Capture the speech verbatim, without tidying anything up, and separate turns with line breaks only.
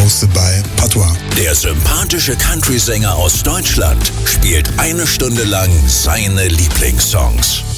hosted by Patois.
Der sympathische Country-Sänger aus Deutschland spielt eine Stunde lang seine Lieblingssongs.